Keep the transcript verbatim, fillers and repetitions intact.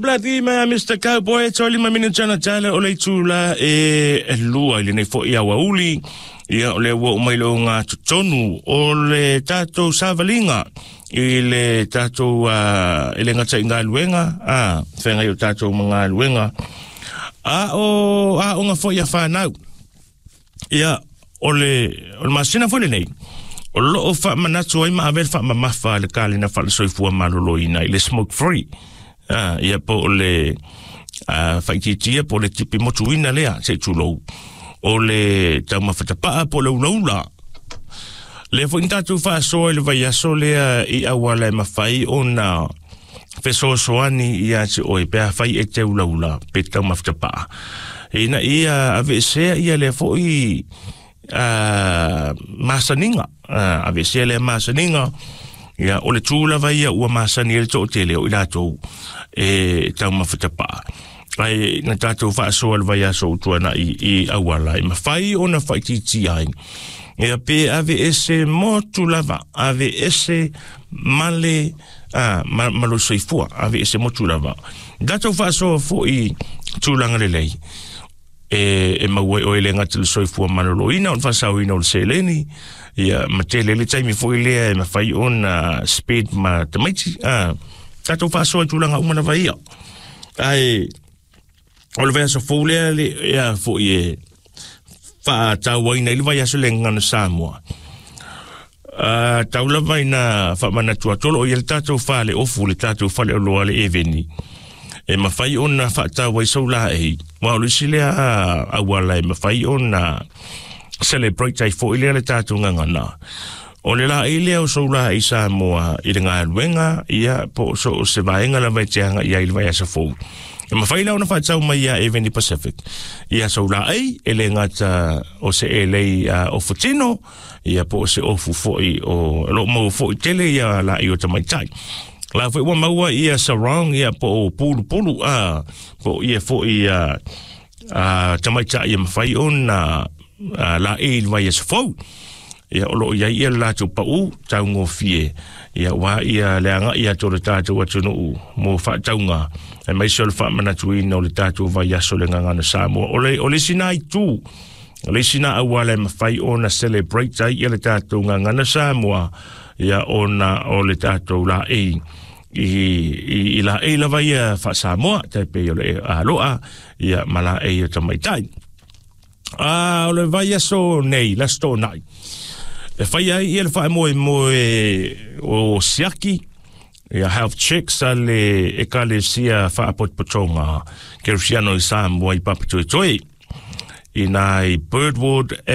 Bladi ma Mister Cowboy toli ma minu tana tala o le tula e lua ile nei fo ia wauli ia le wo mai lo nga tonu o le tato savalinga ile tato uh, ile nga tsainga luenga a fenga yo tato mga luenga a o a o nga fo ia fa nau ia o le o le masina fo le nei o lo o fa manatu ai ma avel fa ma mafa le kali na fa le soifua malolo ina ile smoke free. Ah, ia po le ah faititia po le tipi motuina lea se tulo o le tama fatapa po le ulaula le fo intatu fa so le vai so le i awala ma fai ona fe so soani ia se o pe fai e te ulaula pe tama fatapa ina ia ave se ia le fo i ah masaninga ah ave se le masaninga ia o le tula vai ia ua masani le to tele o ila to e tau mafutapa ai na tato fa so al vai so tuana i i awala i mafai ona fai ti ai ia pe ave ese motu lava ave ese male ah malo soifua ave ese motu lava dato fa so fo i tulanga le lei e e mawe o ile ngatil soifua malolo ina on fa sa ina o seleni ia matele le taimi fo ile ma fai on speed ma tamaiti ah tato fa so tulanga uma vai ai o le verso fo le ia fo ie fa tawa ina ile vai aso lenga na Samoa ah taula vai na fa mana tua tolo ia tato fa le ofu le tato fa le lo le eveni e ma fai on fa tawa so la e wa lu sile a awala ma fai on celebrate ai fo ile le tatu ngana o le la ile o so la isa mo i nga luenga ia po so se vaenga la vetenga ia ile vai sa fo e ma fai la ona fa tau mai ia even Pacific ia so la ai ele ngata o se ele o futino ia po se o fu fo i o lo mo fo tele ia la i o tamai tai la fo wa maua ia sarong ia po pulu pulu a po ia fo ia a tamai tai ia fai ona Uh, la e vai es fo ia olo ia ia la tu pa u tau ngo fie ia wa ia le anga ia to le tatu wa tunu mo fa taunga e mai sol fa mana tu ino le tatu vai aso le nganga na Samoa ole ole sinai tu ole sina awale ma fai ona celebrate ai ia le tatu nganga na Samoa ia ona ole tatu la e i i la e la vai fa Samoa te pe ole aloa ia mala e to mai tai ah o le vai aso nei la sto nai e fai ai ele fai mo mo o siaki ia health checks ale e kale sia fa pot potonga ke siano i Samoa i papito toi i nai Birdwood